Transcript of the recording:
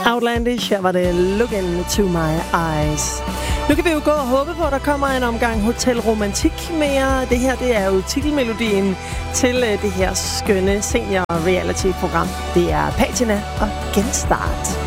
Outlandish, her var det Look Into My Eyes. Nu kan vi jo gå og håbe på, at der kommer en omgang Hotel Romantik mere. Det her, det er jo titelmelodien til det her skønne senior reality-program. Det er Patina og Genstart.